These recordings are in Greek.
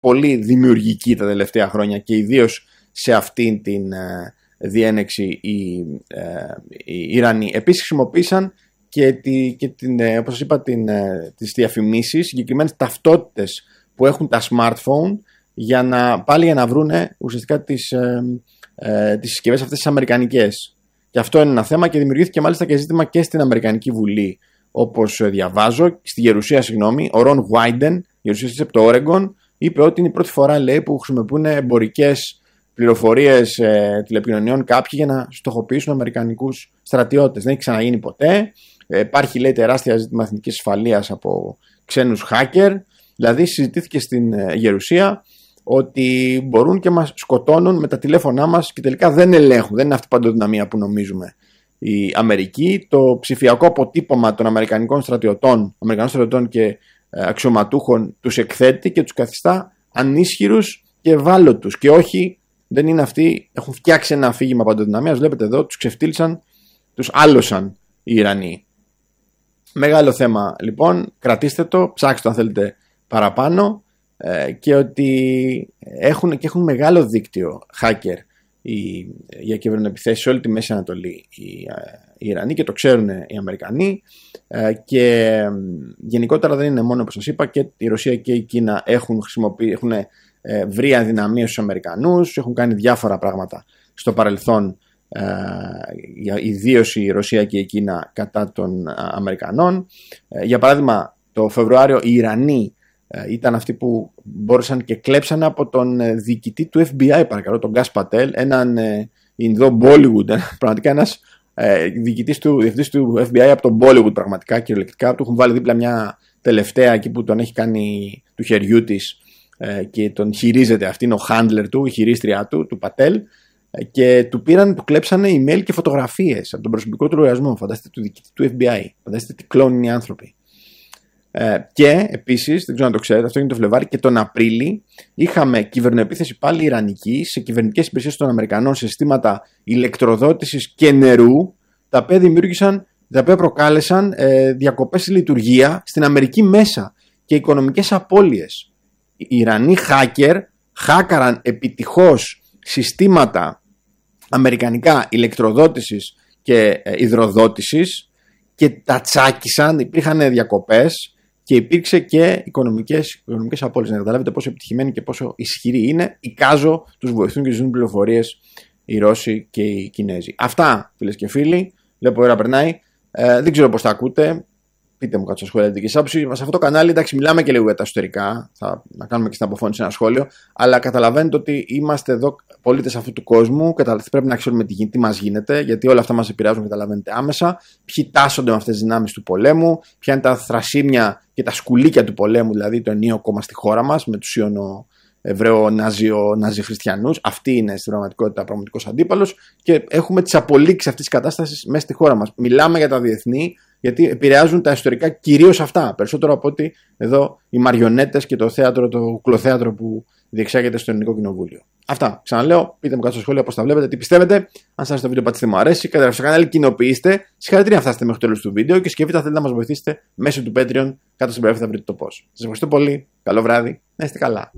πολύ δημιουργική τα τελευταία χρόνια και ιδίως σε αυτήν την διένεξη οι Ιρανοί. Επίσης χρησιμοποίησαν και όπως σας είπα, τις διαφημίσεις, συγκεκριμένες ταυτότητες που έχουν τα smartphone για να βρούνε ουσιαστικά τις συσκευές αυτές τις αμερικανικές. Και αυτό είναι ένα θέμα και δημιουργήθηκε μάλιστα και ζήτημα και στην Αμερικανική Βουλή, όπως διαβάζω, στη Γερουσία, ο Ρον Βάιντεν, γερουσιαστής από το Όρεγκον, είπε ότι είναι η πρώτη φορά, λέει, που χρησιμοποιούν εμπορικές πληροφορίες τηλεπικοινωνιών κάποιοι για να στοχοποιήσουν αμερικανικούς στρατιώτες. Δεν έχει ξαναγίνει ποτέ. Υπάρχει, λέει, τεράστια ζήτημα εθνικής ασφαλείας από ξένους hacker. Δηλαδή συζητήθηκε στην Γερουσία ότι μπορούν και μας σκοτώνουν με τα τηλέφωνά μας και τελικά δεν ελέγχουν. Δεν είναι αυτή η παντοδυναμία που νομίζουμε. Η Αμερική, το ψηφιακό αποτύπωμα των Αμερικανικών στρατιωτών και αξιωματούχων τους εκθέτει και τους καθιστά ανίσχυρους και ευάλωτους. Και όχι, δεν είναι αυτοί, έχουν φτιάξει ένα αφήγημα παντοδυναμίας. Βλέπετε εδώ, τους ξεφτύλισαν, τους άλωσαν οι Ιρανοί. Μεγάλο θέμα λοιπόν, κρατήστε το, ψάξτε το αν θέλετε παραπάνω, και ότι έχουν μεγάλο δίκτυο hacker για κυβερνοεπιθέσεις σε όλη τη Μέση Ανατολή οι Ιρανοί και το ξέρουν οι Αμερικανοί, και γενικότερα δεν είναι μόνο, όπως σας είπα, και η Ρωσία και η Κίνα έχουν βρει αδυναμίες στους Αμερικανούς, έχουν κάνει διάφορα πράγματα στο παρελθόν, ιδίως η Ρωσία και η Κίνα κατά των Αμερικανών. Για παράδειγμα, το Φεβρουάριο οι Ιρανοί ήταν αυτοί που μπόρεσαν και κλέψαν από τον διοικητή του FBI, παρακαλώ, τον Γκάς Πατέλ, έναν Ινδό Bollywood, πραγματικά ένας διευθυντής του FBI από τον Bollywood, πραγματικά κυριολεκτικά. Του έχουν βάλει δίπλα μια τελευταία εκεί που τον έχει κάνει του χεριού της και τον χειρίζεται. Αυτή είναι ο handler του, η χειρίστρια του Πατέλ, και του κλέψανε email και φωτογραφίες από τον προσωπικό του λογαριασμό. Φανταστείτε, του διοικητή του FBI. Φανταστείτε τι κλόνοι είναι οι άνθρωποι. Και επίσης, δεν ξέρω αν το ξέρετε, αυτό είναι το Φλεβάρι, και τον Απρίλη είχαμε κυβερνοεπίθεση πάλι ιρανική σε κυβερνητικές υπηρεσίες των Αμερικανών, σε συστήματα ηλεκτροδότησης και νερού, τα οποία προκάλεσαν διακοπές στη λειτουργία στην Αμερική μέσα και οικονομικές απώλειες. Οι Ιρανοί χάκαραν επιτυχώς συστήματα αμερικανικά ηλεκτροδότησης και υδροδότησης και τα τσάκισαν, υπήρχαν διακοπές και υπήρξε και οικονομικές απώλειες. Να καταλάβετε πόσο επιτυχημένοι και πόσο ισχυροί είναι. Εικάζω, τους βοηθούν και τους δίνουν πληροφορίες οι Ρώσοι και οι Κινέζοι. Αυτά, φίλες και φίλοι. Βλέπω ώρα περνάει. Δεν ξέρω πώς τα ακούτε. Πείτε μου κάτω στα σχόλια την δική σας άποψη. Σε αυτό το κανάλι, εντάξει, μιλάμε και λίγο για τα εσωτερικά. Να κάνουμε και στην αποφώνηση ένα σχόλιο. Αλλά καταλαβαίνετε ότι είμαστε εδώ πολίτες αυτού του κόσμου. Πρέπει να ξέρουμε τι μας γίνεται, γιατί όλα αυτά μας επηρεάζουν, καταλαβαίνετε, άμεσα. Ποιοι τάσσονται με αυτές τις δυνάμεις του πολέμου, ποια είναι τα θρασίμια και τα σκουλίκια του πολέμου, δηλαδή το ενίο κόμμα στη χώρα μας, με τους Ιωνο-Εβραίο-Ναζι χριστιανούς. Αυτή είναι στην πραγματικότητα πραγματικός αντίπαλος, και έχουμε τις απολύξεις αυτής της κατάστασης μέσα στη χώρα μας. Μιλάμε για τα διεθνή, γιατί επηρεάζουν τα ιστορικά κυρίως αυτά, περισσότερο από ότι εδώ οι μαριονέτες και το κουκλοθέατρο που διεξάγεται στο Ελληνικό Κοινοβούλιο. Αυτά. Ξαναλέω, πείτε μου κάτω στα σχόλια πώς τα βλέπετε, τι πιστεύετε. Αν σας άρεσε το βίντεο, πατήστε μου αρέσει, καταγραφείτε στο κανάλι, κοινοποιήστε. Συγχαρητήρια αν φτάσετε μέχρι το τέλος του βίντεο και σκεφτείτε αν θέλετε να μας βοηθήσετε μέσω του Patreon. Κάτω στην περιγραφή θα βρείτε το πώς. Σας ευχαριστώ πολύ. Καλό βράδυ. Να είστε καλά.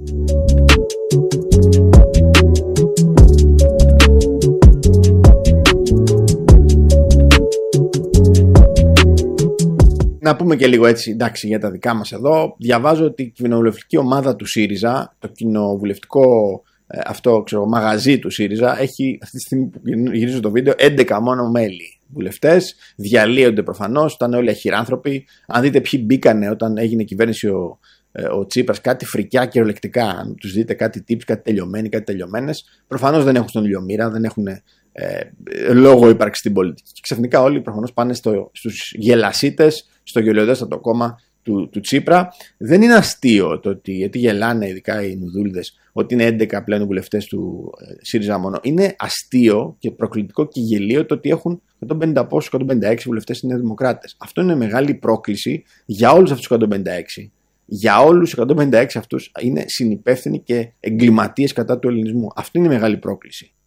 Να πούμε και λίγο έτσι, εντάξει, για τα δικά μας εδώ. Διαβάζω ότι η κοινοβουλευτική ομάδα του ΣΥΡΙΖΑ, το κοινοβουλευτικό μαγαζί του ΣΥΡΙΖΑ, έχει αυτή τη στιγμή που γυρίζω το βίντεο 11 μόνο μέλη βουλευτές. Διαλύονται προφανώς, ήταν όλοι αχυράνθρωποι. Αν δείτε ποιοι μπήκανε όταν έγινε κυβέρνηση ο Τσίπρας, κάτι φρικιά κυριολεκτικά. Αν τους δείτε κάτι tips, κάτι τελειωμένοι, κάτι τελειωμένες, προφανώς δεν έχουν στον ηλιομήρα, δεν έχουν λόγο ύπαρξη στην πολιτική. Και ξαφνικά όλοι προφανώς πάνε στους γελασίτες, στο γελιοδέστατο κόμμα του Τσίπρα. Δεν είναι αστείο το ότι, γιατί γελάνε ειδικά οι νουδούλιδες, ότι είναι 11 πλέον βουλευτές του ΣΥΡΙΖΑ μόνο. Είναι αστείο και προκλητικό και γελίο το ότι έχουν 156 βουλευτές είναι δημοκράτες. Αυτό είναι μεγάλη πρόκληση για όλους αυτούς τους 156. Για όλους τους 156 αυτούς είναι συνυπεύθυνοι και εγκληματίες κατά του ελληνισμού. Αυτό είναι η μεγάλη πρόκληση.